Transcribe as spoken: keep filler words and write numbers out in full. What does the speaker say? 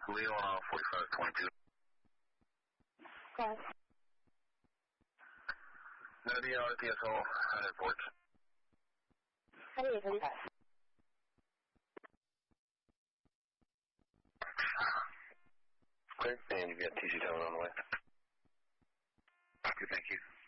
Leo uh, forty-five twenty-two. Yes. No, the R P S O at airport. thirty-eight thirty-five. Great, and you've got T C Tower on the way. Okay, thank you.